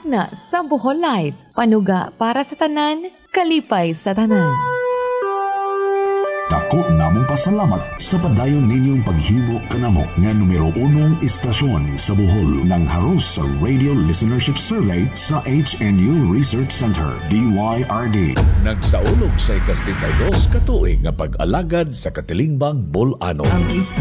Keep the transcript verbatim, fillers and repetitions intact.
Tugna sa Bohol Life. Panuga para sa tanan, kalipay sa tanan. Dako namong pasalamat sa padayon ninyong paghimo kanamo nga numero unong istasyon sa Bohol ng haros sa Radio Listenership Survey sa H N U Research Center, D Y R D. Nagsaulog sa ikastintaydos katuig nga pag-alagad sa Katilingbang Bol-ano. Ang